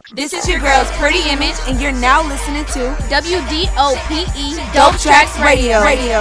This is your girl's Pretty Image, and you're now listening to WDOPE Dope Tracks Radio.